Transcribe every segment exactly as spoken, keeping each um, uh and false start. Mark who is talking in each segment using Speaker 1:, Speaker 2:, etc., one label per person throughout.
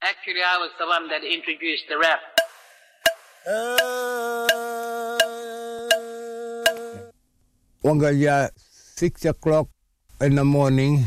Speaker 1: Actually, I was the one that introduced the rap.
Speaker 2: Wangaya six o'clock in the morning.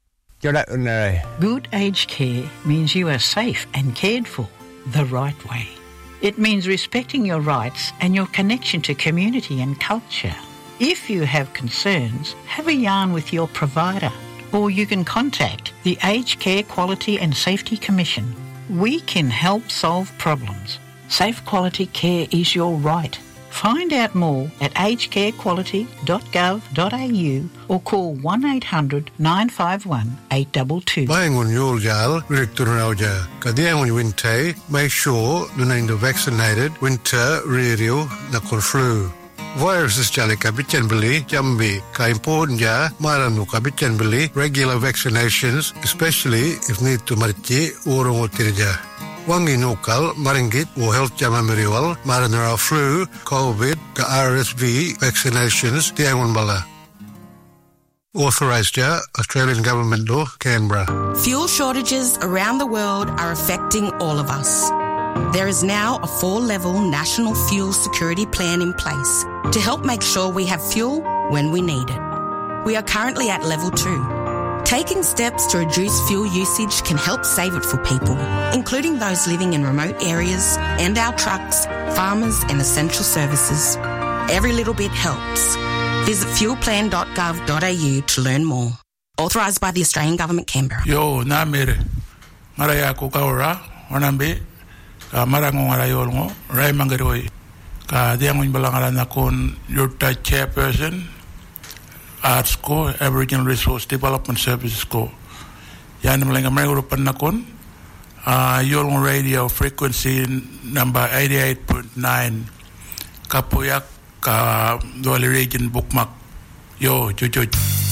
Speaker 3: Good aged care means you are safe and cared for the right way. It means respecting your rights and your connection to community and culture. If you have concerns, have a yarn with your provider, or you can contact the Aged Care Quality and Safety Commission. We can help solve problems. Safe quality care is your right. Find out more at aged care quality dot gov dot a u or call one eight hundred nine five one eight two two.
Speaker 4: Bayangun Yuljal, Rectorauja, Kadiangun Winte, make sure you name the vaccinated winter radio nakor flu. Viruses jali kabitan beli, jambi, ka important ja, maranu kabitan beli, regular vaccinations, especially if need to mariti urung otirja. Wangi nukal maringgit wo health jama meriwal maranara flu, COVID, ka R S V vaccinations tiangun bala. Authorised ja Australian Government law, Canberra.
Speaker 5: Fuel shortages around the world are affecting all of us. There is now a four-level national fuel security plan in place to help make sure we have fuel when we need it. We are currently at level two. Taking steps to reduce fuel usage can help save it for people, including those living in remote areas and our trucks, farmers and essential services. Every little bit helps. Visit fuel plan dot gov dot a u to learn more. Authorised by the Australian Government, Canberra.
Speaker 6: Yo, na mere. Maraya ko kaura, wanambe, ka marango marayolngo, ray mangaroi. Ka diangon balangala na kon yurta chairperson. Arts ko, Aboriginal Resource Development Services ko. Yan malang may urupan na kon. Uh, Yolong Radio frequency number eighty-eight point nine. Kapuyak ka Dolly Region Bookmark. Yo, chuchuch.